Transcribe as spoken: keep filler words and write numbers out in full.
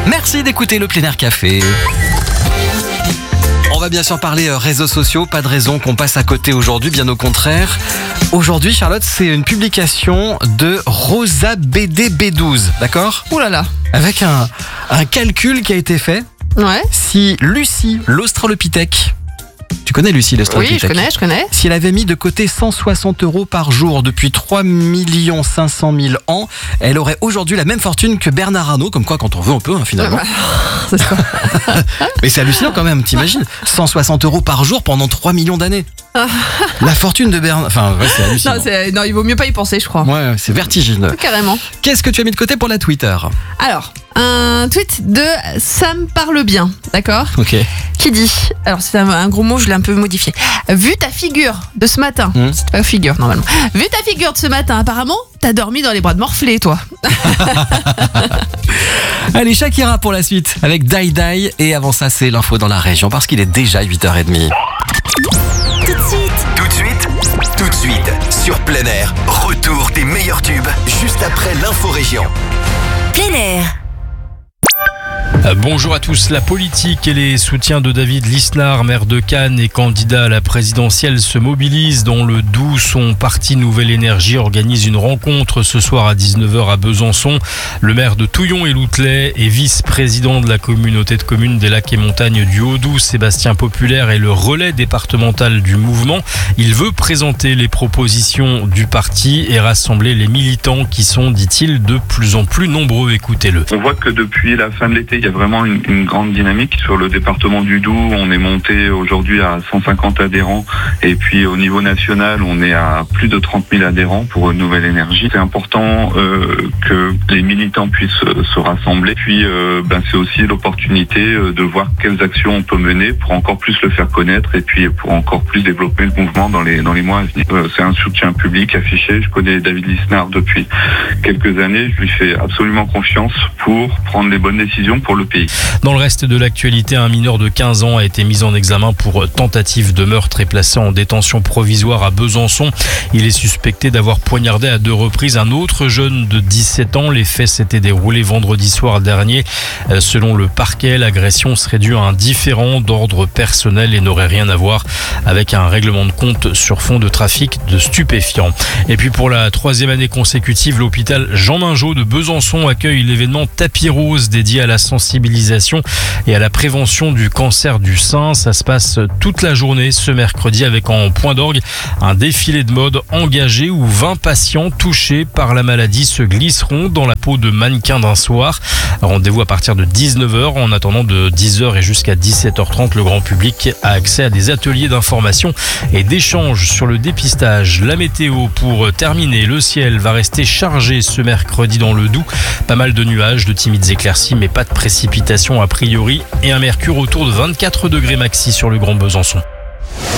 Merci d'écouter le Plein Air Café. On va bien sûr parler réseaux sociaux, pas de raison qu'on passe à côté aujourd'hui, bien au contraire. Aujourd'hui, Charlotte, c'est une publication de Rosa B D B douze, d'accord ? Ouh là là. Avec un, un calcul qui a été fait. Ouais. Si Lucie, l'Australopithèque, tu connais Lucie, l'Australopithèque ? Oui, je connais, je connais. Si elle avait mis de côté cent soixante euros par jour depuis trois millions cinq cent mille ans, elle aurait aujourd'hui la même fortune que Bernard Arnault, comme quoi quand on veut on peut hein, finalement. Ouais, bah, c'est ça. Mais c'est hallucinant quand même, t'imagines ? cent soixante euros par jour pendant trois millions d'années. La fortune de Bernard... Enfin, ouais, c'est hallucinant. Non, c'est... non, il vaut mieux pas y penser, je crois. Ouais, c'est vertigineux. Carrément. Qu'est-ce que tu as mis de côté pour la Twitter ? Alors, un tweet de Sam Parle Bien, d'accord ? Ok. Qui dit, alors c'est un, un gros mot, je l'ai un peu modifié. Vu ta figure de ce matin, Mmh. c'est pas figure normalement. Vu ta figure de ce matin, apparemment, t'as dormi dans les bras de Morphlé, toi. Allez, Shakira pour la suite avec Die Die. Et avant ça, c'est l'info dans la région parce qu'il est déjà huit heures trente. Tout de suite, Tout de suite, tout de suite, sur Plein Air, retour des meilleurs tubes, juste après l'info-région. Plein Air. Bonjour à tous. La politique et les soutiens de David Lisnard, maire de Cannes et candidat à la présidentielle, se mobilisent. Dans le Doubs, son parti Nouvelle Énergie organise une rencontre ce soir à dix-neuf heures à Besançon. Le maire de Touillon et Loutelet et vice-président de la communauté de communes des Lacs et Montagnes du Haut-Doubs, Sébastien Populaire, est le relais départemental du mouvement. Il veut présenter les propositions du parti et rassembler les militants qui sont, dit-il, de plus en plus nombreux. Écoutez-le. On voit que depuis la fin de l'été, il y a vraiment une, une grande dynamique sur le département du Doubs. On est monté aujourd'hui à cent cinquante adhérents et puis au niveau national, on est à plus de trente mille adhérents pour Nouvelle Énergie. C'est important euh, que les militants puissent euh, se rassembler. Puis euh, ben, c'est aussi l'opportunité euh, de voir quelles actions on peut mener pour encore plus le faire connaître et puis pour encore plus développer le mouvement dans les dans les mois à venir. Euh, c'est un soutien public affiché. Je connais David Lisnard depuis quelques années. Je lui fais absolument confiance pour prendre les bonnes décisions pour le pays. Dans le reste de l'actualité, un mineur de quinze ans a été mis en examen pour tentative de meurtre et placé en détention provisoire à Besançon. Il est suspecté d'avoir poignardé à deux reprises un autre jeune de dix-sept ans. Les faits s'étaient déroulés vendredi soir dernier. Selon le parquet, l'agression serait due à un différend d'ordre personnel et n'aurait rien à voir avec un règlement de compte sur fond de trafic de stupéfiants. Et puis pour la troisième année consécutive, l'hôpital Jean Mingeot de Besançon accueille l'événement Tapis Rose dédié à la sensibilisation et à la prévention du cancer du sein. Ça se passe toute la journée ce mercredi avec en point d'orgue un défilé de mode engagé où vingt patients touchés par la maladie se glisseront dans la peau de mannequins d'un soir. Rendez-vous à partir de dix-neuf heures. En attendant, de dix heures et jusqu'à dix-sept heures trente, le grand public a accès à des ateliers d'information et d'échange sur le dépistage. La météo pour terminer, le ciel va rester chargé ce mercredi dans le Doubs. Pas mal de nuages, de timides éclaircies, mais pas de précipitations a priori et un mercure autour de vingt-quatre degrés maxi sur le Grand Besançon.